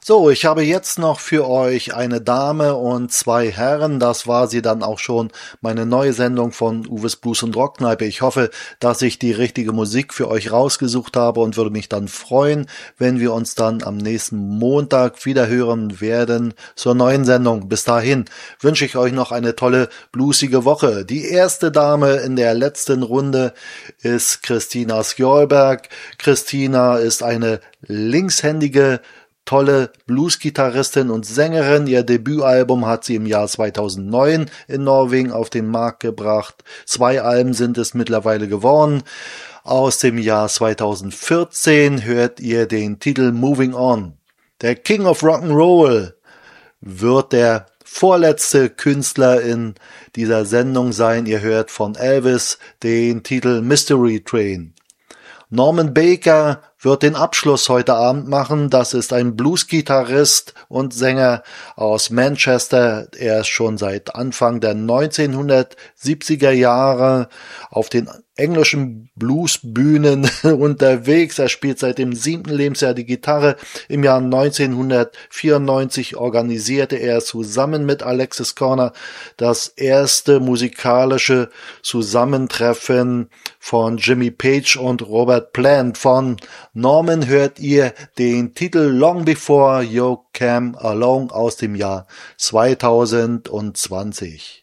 So, ich habe jetzt noch für euch eine Dame und zwei Herren. Das war sie dann auch schon, meine neue Sendung von Uwes Blues und Rockkneipe. Ich hoffe, dass ich die richtige Musik für euch rausgesucht habe und würde mich dann freuen, wenn wir uns dann am nächsten Montag wieder hören werden zur neuen Sendung. Bis dahin wünsche ich euch noch eine tolle bluesige Woche. Die erste Dame in der letzten Runde ist Christina Skjolberg. Christina ist eine linkshändige tolle Blues-Gitarristin und Sängerin. Ihr Debütalbum hat sie im Jahr 2009 in Norwegen auf den Markt gebracht. 2 Alben sind es mittlerweile geworden. Aus dem Jahr 2014 hört ihr den Titel Moving On. Der King of Rock'n'Roll wird der vorletzte Künstler in dieser Sendung sein. Ihr hört von Elvis den Titel Mystery Train. Norman Baker wird den Abschluss heute Abend machen. Das ist ein Blues-Gitarrist und Sänger aus Manchester. Er ist schon seit Anfang der 1970er Jahre auf den englischen Bluesbühnen unterwegs. Er spielt seit dem 7. Lebensjahr die Gitarre. Im Jahr 1994 organisierte er zusammen mit Alexis Corner das erste musikalische Zusammentreffen von Jimmy Page und Robert Plant. Von Norman hört ihr den Titel Long Before You Came Along aus dem Jahr 2020.